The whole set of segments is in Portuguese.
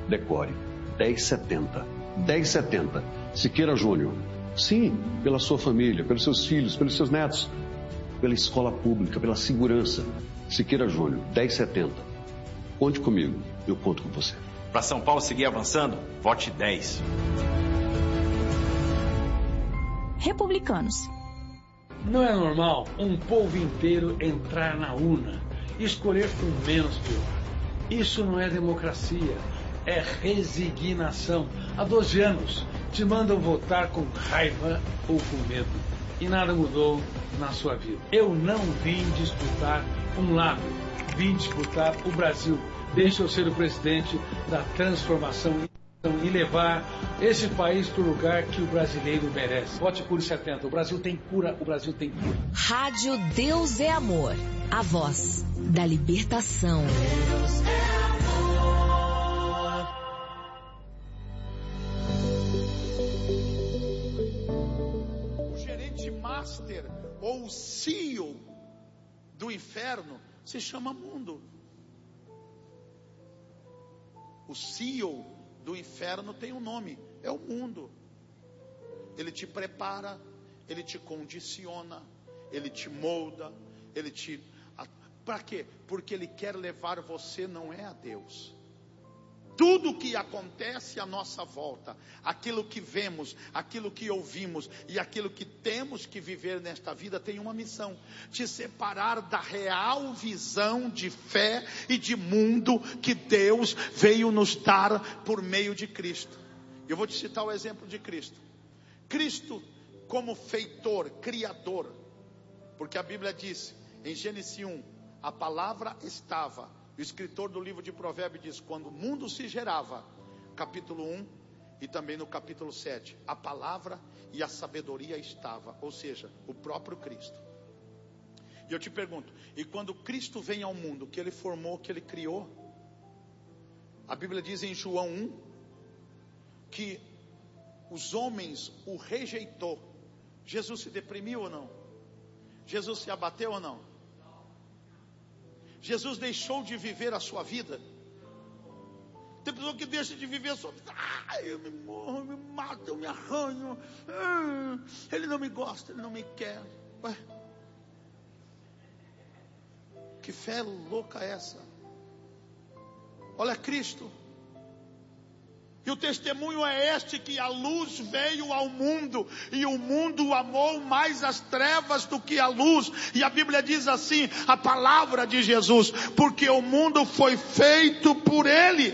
Decore, 1070. 1070. Siqueira Júnior. Sim, pela sua família, pelos seus filhos, pelos seus netos, pela escola pública, pela segurança. Siqueira Júnior, 1070. Conte comigo, eu conto com você. Para São Paulo seguir avançando, vote 10. Republicanos. Não é normal um povo inteiro entrar na urna e escolher com menos pior. Isso não é democracia, é resignação. Há 12 anos te mandam votar com raiva ou com medo. E nada mudou na sua vida. Eu não vim disputar um lado, vim disputar o Brasil. Deixa eu ser o presidente da transformação e levar esse país para o lugar que o brasileiro merece. Vote Cure 70. O Brasil tem cura, o Brasil tem cura. Rádio Deus é Amor. A voz da libertação. Deus é amor. O gerente master ou o CEO do inferno se chama mundo. O CEO do inferno tem um nome, é o mundo. Ele te prepara, ele te condiciona, ele te molda, ele te... Para quê? Porque ele quer levar você, não é a Deus. Tudo que acontece à nossa volta, aquilo que vemos, aquilo que ouvimos e aquilo que temos que viver nesta vida tem uma missão: te separar da real visão de fé e de mundo que Deus veio nos dar por meio de Cristo. Eu vou te citar o exemplo de Cristo. Cristo como feitor, criador, porque a Bíblia diz em Gênesis 1, a palavra estava. O escritor do livro de Provérbios diz: quando o mundo se gerava, capítulo 1 e também no capítulo 7, a palavra e a sabedoria estava, ou seja, o próprio Cristo. E eu te pergunto, e quando Cristo vem ao mundo, que ele formou, que ele criou, a Bíblia diz em João 1, que os homens o rejeitou. Jesus se deprimiu ou não? Jesus se abateu ou não? Jesus deixou de viver a sua vida? Tem pessoa que deixa de viver a sua vida. Eu me morro, eu me mato, eu me arranho. Ele não me gosta, ele não me quer. Ué, que fé louca é essa? Olha Cristo. E o testemunho é este, que a luz veio ao mundo, e o mundo amou mais as trevas do que a luz. E a Bíblia diz assim, a palavra de Jesus: porque o mundo foi feito por Ele.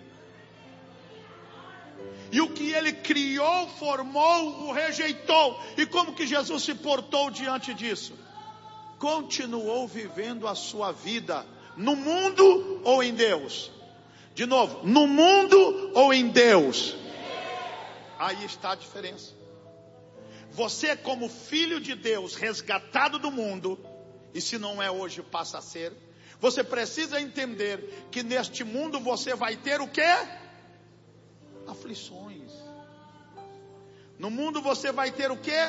E o que Ele criou, formou, o rejeitou. E como que Jesus se portou diante disso? Continuou vivendo a sua vida no mundo ou em Deus? De novo, no mundo ou em Deus? Aí está a diferença. Você, como filho de Deus, resgatado do mundo, e se não é hoje, passa a ser, você precisa entender que neste mundo você vai ter o quê? Aflições. No mundo você vai ter o quê?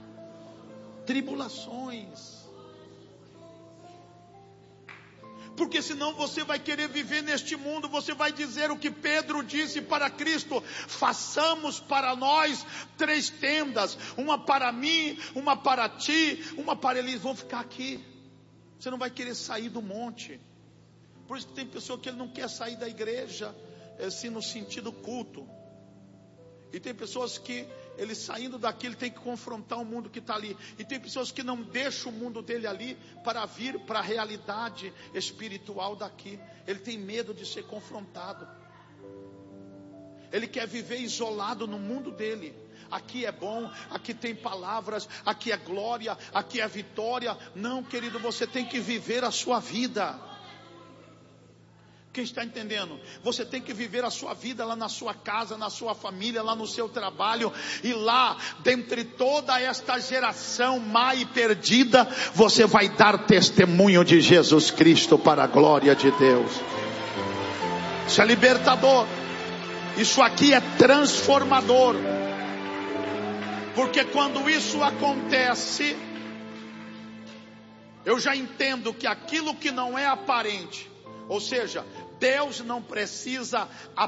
Tribulações. Porque senão você vai querer viver neste mundo. Você vai dizer o que Pedro disse para Cristo: façamos para nós 3 tendas, uma para mim, uma para ti, uma para eles. Vão ficar aqui. Você não vai querer sair do monte. Por isso que tem pessoa que ele não quer sair da igreja, assim, no sentido culto. E tem pessoas que ele saindo daqui, ele tem que confrontar o mundo que está ali. E tem pessoas que não deixam o mundo dele ali para vir para a realidade espiritual daqui. Ele tem medo de ser confrontado. Ele quer viver isolado no mundo dele. Aqui é bom, aqui tem palavras, aqui é glória, aqui é vitória. Não, querido, você tem que viver a sua vida. Quem está entendendo? Você tem que viver a sua vida lá na sua casa, na sua família, lá no seu trabalho. E lá, dentre toda esta geração má e perdida, você vai dar testemunho de Jesus Cristo para a glória de Deus. Isso é libertador. Isso aqui é transformador. Porque quando isso acontece, eu já entendo que aquilo que não é aparente, ou seja, Deus não precisa